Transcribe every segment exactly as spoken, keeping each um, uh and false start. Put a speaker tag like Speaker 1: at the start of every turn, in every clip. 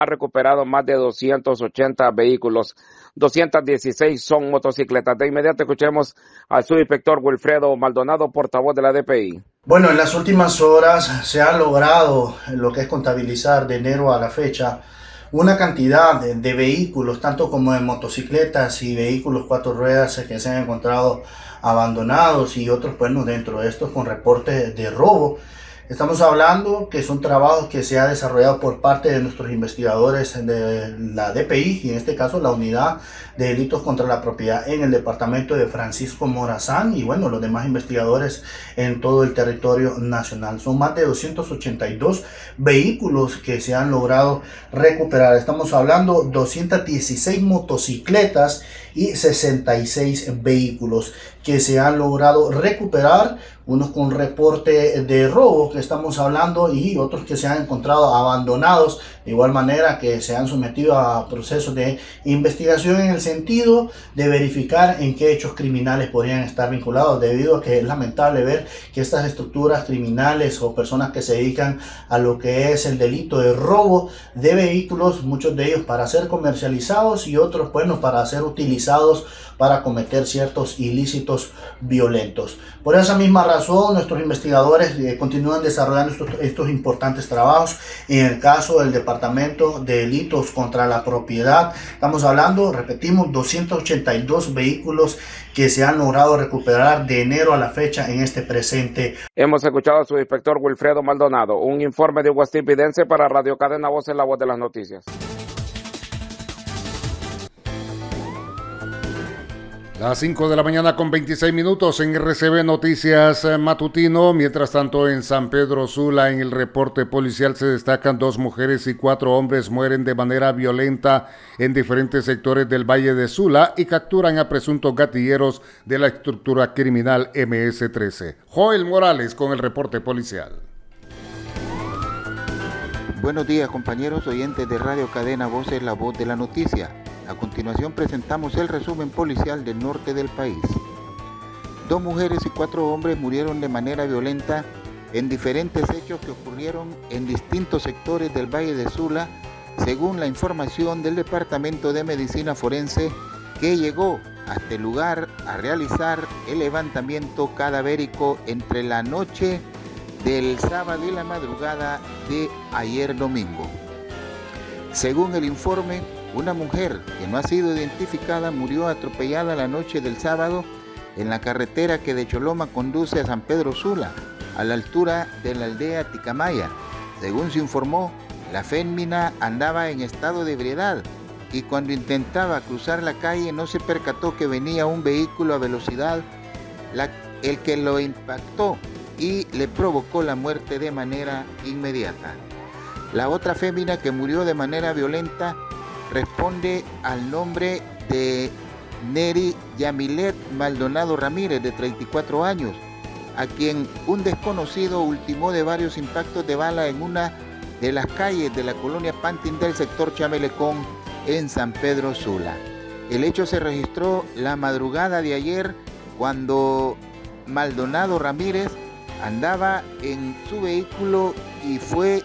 Speaker 1: ha recuperado más de doscientos ochenta vehículos, doscientas dieciséis son motocicletas. De inmediato escuchemos al subinspector Wilfredo Maldonado, portavoz de la D P I.
Speaker 2: Bueno, en las últimas horas se ha logrado lo que es contabilizar de enero a la fecha una cantidad de, de vehículos, tanto como de motocicletas y vehículos cuatro ruedas que se han encontrado abandonados y otros, bueno, dentro de estos con reportes de robo. Estamos hablando que son trabajos que se ha desarrollado por parte de nuestros investigadores de la D P I y en este caso la Unidad de Delitos contra la Propiedad en el departamento de Francisco Morazán y bueno, los demás investigadores en todo el territorio nacional. Son más de doscientos ochenta y dos vehículos que se han logrado recuperar. Estamos hablando de doscientas dieciséis motocicletas y sesenta y seis vehículos que se han logrado recuperar, unos con reporte de robo que estamos hablando y otros que se han encontrado abandonados, de igual manera que se han sometido a procesos de investigación en el sentido de verificar en qué hechos criminales podrían estar vinculados, debido a que es lamentable ver que estas estructuras criminales o personas que se dedican a lo que es el delito de robo de vehículos, muchos de ellos para ser comercializados y otros, bueno, para ser utilizados para cometer ciertos ilícitos violentos. Por esa misma razón, nuestros investigadores eh, continúan desarrollando estos, estos importantes trabajos. En el caso del Departamento de Delitos contra la Propiedad, estamos hablando, repetimos, doscientos ochenta y dos vehículos que se han logrado recuperar de enero a la fecha en este presente.
Speaker 1: Hemos escuchado a su inspector Wilfredo Maldonado. Un informe de Huastipidense para Radio Cadena Voz en la Voz de las Noticias.
Speaker 3: Las cinco de la mañana con veintiséis minutos en R C B Noticias Matutino. Mientras tanto, en San Pedro Sula, en el reporte policial se destacan dos mujeres y cuatro hombres mueren de manera violenta en diferentes sectores del Valle de Sula y capturan a presuntos gatilleros de la estructura criminal M S trece. Joel Morales con el reporte policial.
Speaker 4: Buenos días, compañeros oyentes de Radio Cadena Voces, la voz de la noticia. A continuación presentamos el resumen policial del norte del país. Dos mujeres y cuatro hombres murieron de manera violenta en diferentes hechos que ocurrieron en distintos sectores del Valle de Sula, según la información del Departamento de Medicina Forense, que llegó hasta el lugar a realizar el levantamiento cadavérico entre la noche del sábado y la madrugada de ayer domingo. Según el informe, una mujer que no ha sido identificada murió atropellada la noche del sábado en la carretera que de Choloma conduce a San Pedro Sula, a la altura de la aldea Ticamaya. Según se informó, la fémina andaba en estado de ebriedad y cuando intentaba cruzar la calle no se percató que venía un vehículo a velocidad, la, el que lo impactó y le provocó la muerte de manera inmediata. La otra fémina que murió de manera violenta responde al nombre de Neri Yamilet Maldonado Ramírez, de treinta y cuatro años, a quien un desconocido ultimó de varios impactos de bala en una de las calles de la colonia Pantin del sector Chamelecón en San Pedro Sula. El hecho se registró la madrugada de ayer cuando Maldonado Ramírez andaba en su vehículo y fue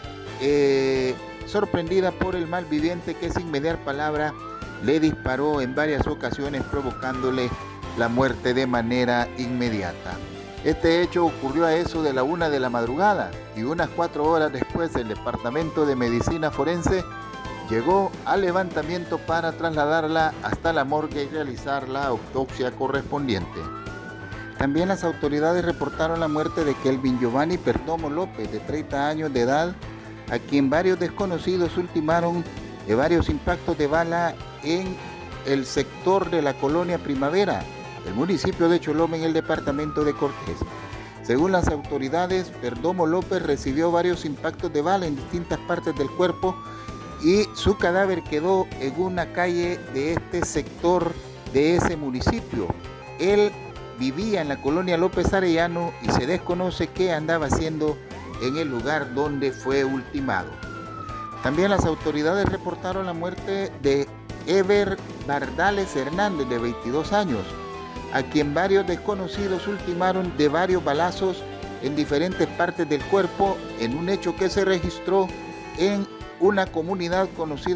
Speaker 4: eh, sorprendida por el malviviente que sin mediar palabra le disparó en varias ocasiones provocándole la muerte de manera inmediata. Este hecho ocurrió a eso de la una de la madrugada y unas cuatro horas después el Departamento de Medicina Forense llegó al levantamiento para trasladarla hasta la morgue y realizar la autopsia correspondiente. También las autoridades reportaron la muerte de Kelvin Giovanni Perdomo López, de treinta años de edad, a quien varios desconocidos ultimaron de varios impactos de bala en el sector de la colonia Primavera, el municipio de Choloma, en el departamento de Cortés. Según las autoridades, Perdomo López recibió varios impactos de bala en distintas partes del cuerpo y su cadáver quedó en una calle de este sector de ese municipio. Él vivía en la colonia López Arellano y se desconoce qué andaba haciendo en el lugar donde fue ultimado. También las autoridades reportaron la muerte de Ever Bardales Hernández, de veintidós años, a quien varios desconocidos ultimaron de varios balazos en diferentes partes del cuerpo en un hecho que se registró en una comunidad conocida